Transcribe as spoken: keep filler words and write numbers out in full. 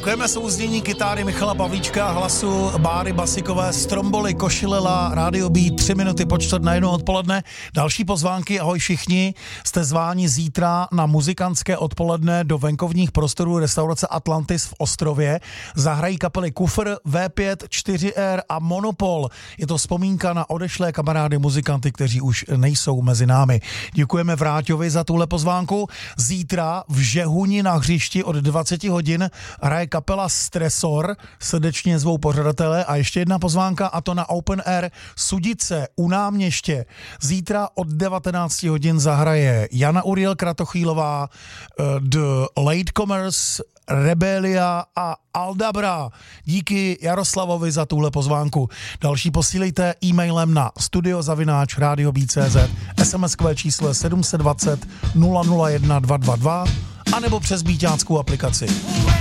Poslouchejme souznění kytáry Michala Pavlíčka, hlasu Báry Basikové, Stromboli, Košilela, Radio Beat, tři minuty po čtvrt na jednu odpoledne. Další pozvánky, ahoj všichni, jste zváni zítra na muzikantské odpoledne do venkovních prostorů restaurace Atlantis v Ostrově. Zahrají kapely Kufr, vé pět, čtyři er a Monopol. Je to vzpomínka na odešlé kamarády muzikanty, kteří už nejsou mezi námi. Děkujeme Vráťovi za tuhle pozvánku. Zítra v Žehuni na hřišti od dvacet hodin hraje kapela Stresor, srdečně zvou pořadatele. A ještě jedna pozvánka, a to na Open Air Sudice u Náměště. Zítra od devatenáct hodin zahraje Jana Uriel Kratochvílová, The Latecomers, Rebelia a Aldabra. Díky Jaroslavovi za tuhle pozvánku. Další posílejte e-mailem na studiozavináč radio beat tečka cé zet, smskové číslo sedm set dvacet nula nula jedna dva dva dva a nebo přes beaťáckou aplikaci.